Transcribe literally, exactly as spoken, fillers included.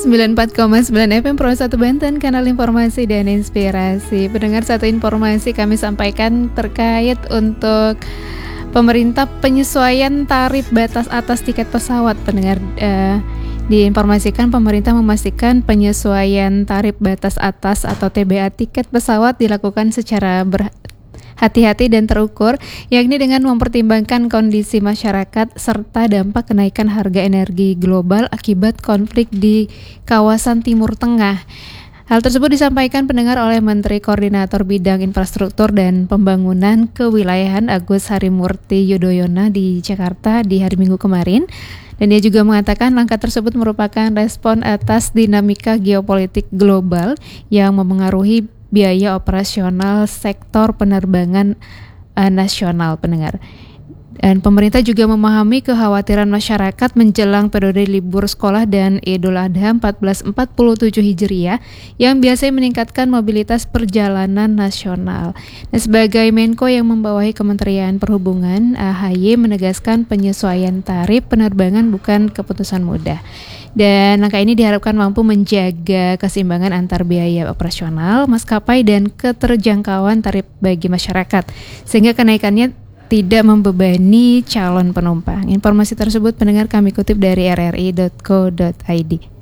sembilan puluh empat koma sembilan F M Pro satu Banten, kanal informasi dan inspirasi. Pendengar, satu informasi kami sampaikan terkait untuk pemerintah penyesuaian tarif batas atas tiket pesawat. Pendengar, eh, diinformasikan pemerintah memastikan penyesuaian tarif batas atas atau T B A tiket pesawat dilakukan secara berhati-hati dan terukur, yakni dengan mempertimbangkan kondisi masyarakat serta dampak kenaikan harga energi global akibat konflik di kawasan Timur Tengah. Hal tersebut disampaikan pendengar oleh Menteri Koordinator Bidang Infrastruktur dan Pembangunan Kewilayahan Agus Harimurti Yudhoyono di Jakarta di hari Minggu kemarin. Dan dia juga mengatakan langkah tersebut merupakan respon atas dinamika geopolitik global yang memengaruhi biaya operasional sektor penerbangan uh, nasional, pendengar. Dan pemerintah juga memahami kekhawatiran masyarakat menjelang periode libur sekolah dan Idul Adha seribu empat ratus empat puluh tujuh Hijriah yang biasanya meningkatkan mobilitas perjalanan nasional. Dan sebagai Menko yang membawahi Kementerian Perhubungan, A H Y menegaskan penyesuaian tarif penerbangan bukan keputusan mudah. Dan langkah ini diharapkan mampu menjaga keseimbangan antar biaya operasional maskapai dan keterjangkauan tarif bagi masyarakat, sehingga kenaikannya tidak membebani calon penumpang. Informasi tersebut pendengar kami kutip dari r r i dot co dot i d.